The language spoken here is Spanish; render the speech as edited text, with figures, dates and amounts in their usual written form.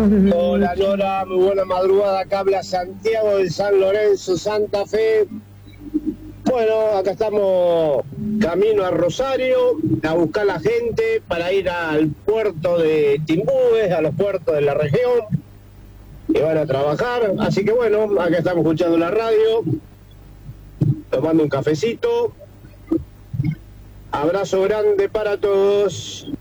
Hola Nora, muy buena madrugada, acá habla Santiago del San Lorenzo, Santa Fe. Bueno, acá estamos camino a Rosario a buscar la gente para ir al puerto de Timbúes, a los puertos de la región, que van a trabajar. Así que bueno, acá estamos escuchando la radio, tomando un cafecito. Abrazo grande para todos.